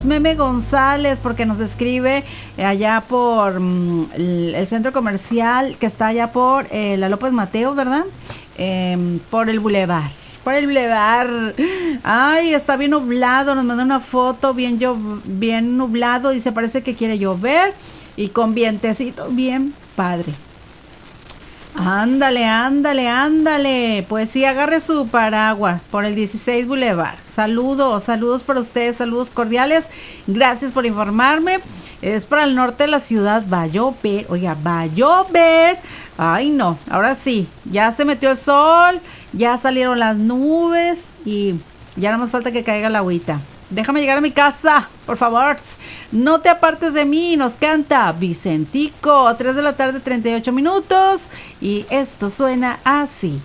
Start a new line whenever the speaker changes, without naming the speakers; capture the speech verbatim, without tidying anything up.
Meme González, porque nos escribe allá por mm, el, el centro comercial que está allá por eh, la López Mateo, ¿verdad? Eh, por el Boulevard. Por el Boulevard. Ay, está bien nublado. Nos mandó una foto bien, yo, bien nublado. Dice, parece que quiere llover. Y con vientecito bien padre. Ándale, ándale, ándale. Pues sí, agarre su paraguas por el dieciséis Boulevard. Saludos, saludos para ustedes, saludos cordiales. Gracias por informarme. Es para el norte de la ciudad. Va a llover, oiga, va a llover. Ay, no, ahora sí, ya se metió el sol, ya salieron las nubes y ya nada más falta que caiga la agüita. Déjame llegar a mi casa, por favor. No te apartes de mí. Nos canta Vicentico. tres de la tarde, treinta y ocho minutos. Y esto suena así.